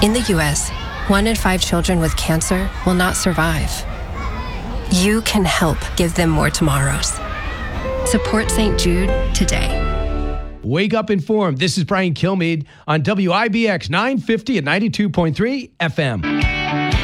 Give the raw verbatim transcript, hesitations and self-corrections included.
In the U S, one in five children with cancer will not survive. You can help give them more tomorrows. Support Saint Jude today. Wake up informed. This is Brian Kilmeade on W I B X nine fifty at ninety-two point three F M.